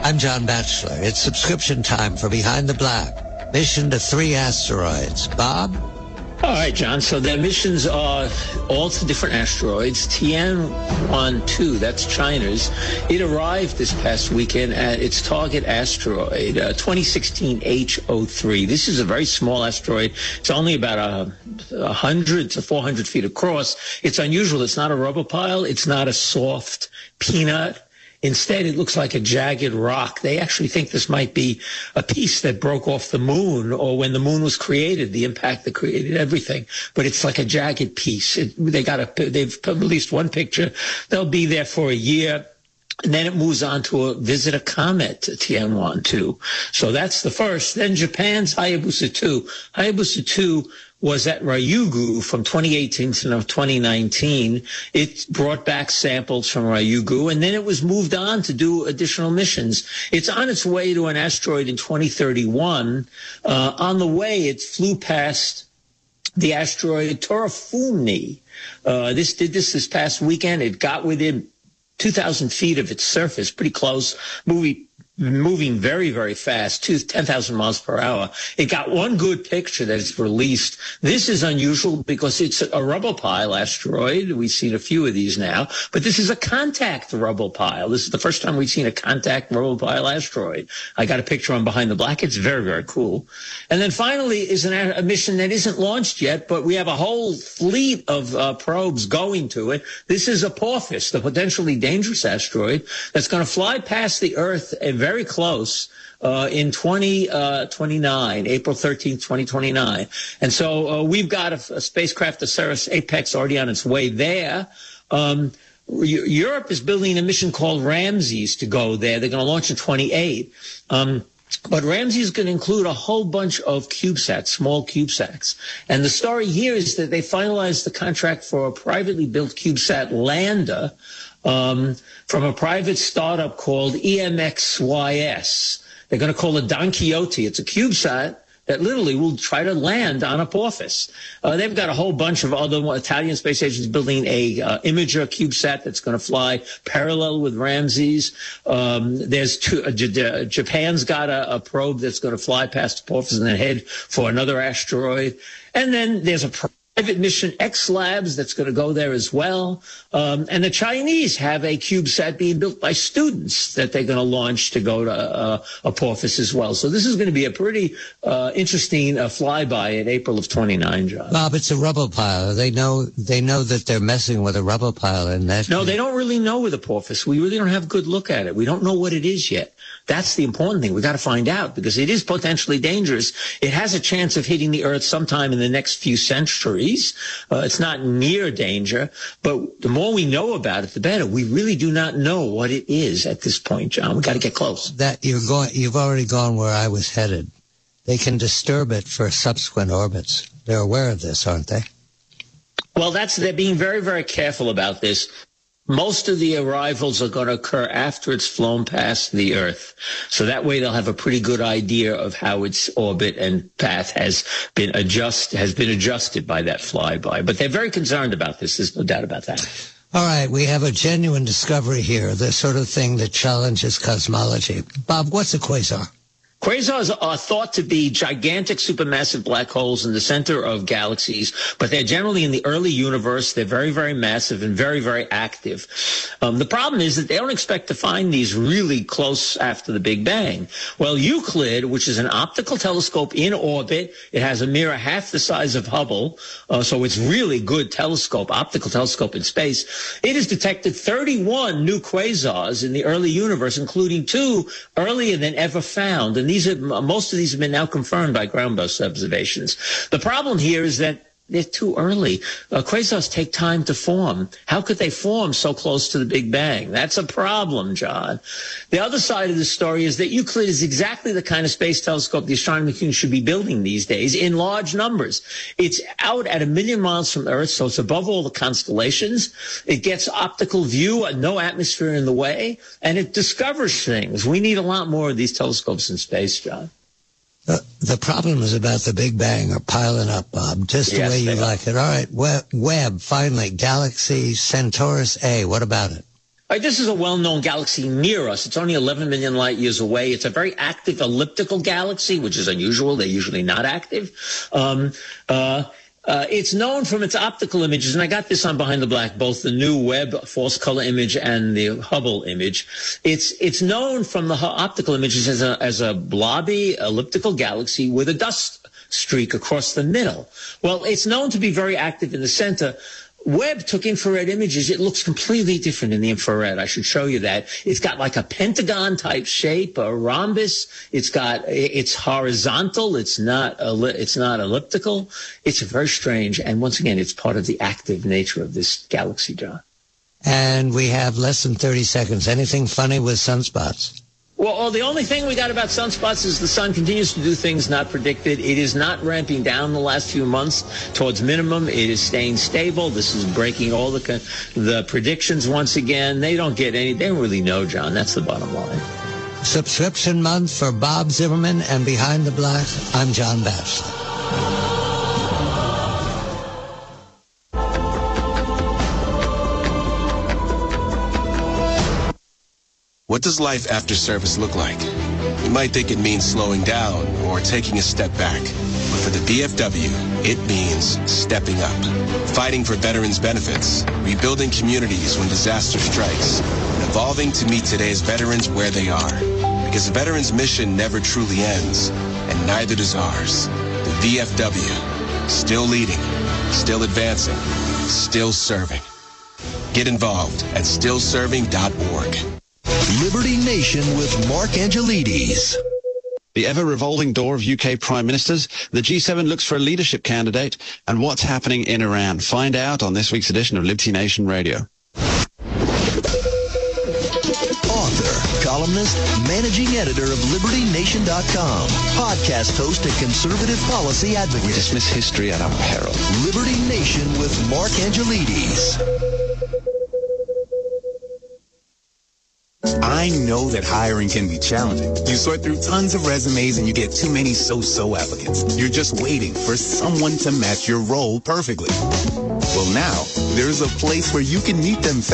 I'm John Batchelor. It's subscription time for Behind the Black. Mission to 3 asteroids. Bob? All right, John. So the missions are all to different asteroids. Tianwen-2, that's China's. It arrived this past weekend at its target asteroid, 2016 H03. This is a very small asteroid. It's only about 100 to 400 feet across. It's unusual. It's not a rubber pile. It's not a soft peanut. Instead, it looks like a jagged rock. They actually think this might be a piece that broke off the moon, or when the moon was created, the impact that created everything. But it's like a jagged piece. They've released one picture. They'll be there for a year. And then it moves on to visit a comet, Tianwen-2. So that's the first. Then Japan's Hayabusa 2. Hayabusa 2 was at Ryugu from 2018 to 2019. It brought back samples from Ryugu, and then it was moved on to do additional missions. It's on its way to an asteroid in 2031. On the way, it flew past the asteroid Torifumi. This past weekend. It got within 2,000 feet of its surface, pretty close, moving very, very fast, 10,000 miles per hour. It got one good picture that it's released. This is unusual because it's a rubble pile asteroid. We've seen a few of these now, but this is a contact rubble pile. This is the first time we've seen a contact rubble pile asteroid. I got a picture on Behind the Black. It's very, very cool. And then finally is a mission that isn't launched yet, but we have a whole fleet of probes going to it. This is Apophis, the potentially dangerous asteroid that's going to fly past the Earth very close in 2029, April 13th, 2029. And so we've got a spacecraft, the Ceres Apex, already on its way there. Europe is building a mission called Ramses to go there. They're going to launch in 28. But Ramses is going to include a whole bunch of CubeSats, small CubeSats. And the story here is that they finalized the contract for a privately built CubeSat lander from a private startup called EMXYS. They're going to call it Don Quixote. It's a CubeSat that literally will try to land on Apophis. They've got a whole bunch of other Italian space agencies building a Imager CubeSat that's going to fly parallel with Ramses. There's Japan's got a probe that's going to fly past Apophis and then head for another asteroid. And then there's a private mission, X Labs, that's going to go there as well. And the Chinese have a CubeSat being built by students that they're going to launch to go to Apophis as well. So this is going to be a pretty interesting flyby in April of 29, John. Bob, it's a rubble pile. They know that they're messing with a rubble pile. No, they don't really know with Apophis. We really don't have a good look at it. We don't know what it is yet. That's the important thing. We got to find out because it is potentially dangerous. It has a chance of hitting the Earth sometime in the next few centuries. It's not near danger, but the more we know about it, the better. We really do not know what it is at this point, John. We got to get close. You've already gone where I was headed. They can disturb it for subsequent orbits. They're aware of this, aren't they? Well, they're being very, very careful about this. Most of the arrivals are going to occur after it's flown past the Earth. So that way they'll have a pretty good idea of how its orbit and path has been adjusted by that flyby. But they're very concerned about this. There's no doubt about that. All right, we have a genuine discovery here, the sort of thing that challenges cosmology. Bob, what's a quasar? Quasars are thought to be gigantic supermassive black holes in the center of galaxies, but they're generally in the early universe. They're very, very massive and very, very active. The problem is that they don't expect to find these really close after the Big Bang. Well, Euclid, which is an optical telescope in orbit, it has a mirror half the size of Hubble, so it's really good optical telescope in space. It has detected 31 new quasars in the early universe, including 2 earlier than ever found. And most of these have been now confirmed by ground-based observations. The problem here is that they're too early. Quasars take time to form. How could they form so close to the Big Bang? That's a problem, John. The other side of the story is that Euclid is exactly the kind of space telescope the astronomy community should be building these days in large numbers. It's out at 1 million miles from Earth, so it's above all the constellations. It gets optical view, no atmosphere in the way, and it discovers things. We need a lot more of these telescopes in space, John. The problems about the Big Bang are piling up, Bob, just the way you like it. All right, Webb, finally, Galaxy Centaurus A, what about it? This is a well-known galaxy near us. It's only 11 million light years away. It's a very active elliptical galaxy, which is unusual. They're usually not active. It's known from its optical images, and I got this on Behind the Black, both the new Webb false color image and the Hubble image. It's known from the optical images as a blobby elliptical galaxy with a dust streak across the middle. Well, it's known to be very active in the center. Webb took infrared images. It looks completely different in the infrared. I should show you that. It's got like a pentagon type shape, a rhombus. It's horizontal. It's not elliptical. It's very strange. And once again, it's part of the active nature of this galaxy, John. And we have less than 30 seconds. Anything funny with sunspots? Well, the only thing we got about sunspots is the sun continues to do things not predicted. It is not ramping down the last few months towards minimum. It is staying stable. This is breaking all the predictions once again. They don't really know, John. That's the bottom line. Subscription month for Bob Zimmerman and Behind the Black. I'm John Batchelor. What does life after service look like? You might think it means slowing down or taking a step back. But for the VFW, it means stepping up. Fighting for veterans' benefits, rebuilding communities when disaster strikes, and evolving to meet today's veterans where they are. Because the veterans' mission never truly ends, and neither does ours. The VFW, still leading, still advancing, still serving. Get involved at stillserving.org. Liberty Nation with Mark Angelides. The ever-revolving door of UK Prime Ministers, the G7 looks for a leadership candidate, and what's happening in Iran. Find out on this week's edition of Liberty Nation Radio. Author, columnist, managing editor of LibertyNation.com, podcast host and conservative policy advocate. We dismiss history at our peril. Liberty Nation with Mark Angelides. I know that hiring can be challenging. You sort through tons of resumes and you get too many so-so applicants. You're just waiting for someone to match your role perfectly. Well, now, there's a place where you can meet them